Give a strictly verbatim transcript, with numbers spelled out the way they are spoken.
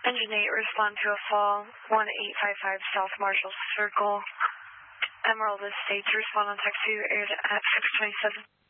Engine eight, respond to a fall, one eight five five South Marshall Circle. Emerald Estates, respond on text two, aired at six twenty-seven.